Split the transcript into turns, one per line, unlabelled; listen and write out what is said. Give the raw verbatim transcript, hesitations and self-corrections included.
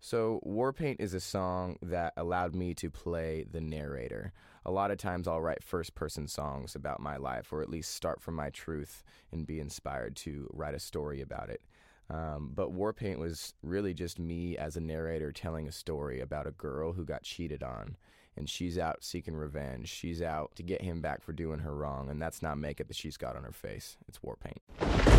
So, Warpaint is a song that allowed me to play the narrator. A lot of times I'll write first-person songs about my life, or at least start from my truth and be inspired to write a story about it. Um, but Warpaint was really just me as a narrator telling a story about a girl who got cheated on, and she's out seeking revenge. She's out to get him back for doing her wrong, and that's not makeup that she's got on her face. It's Warpaint.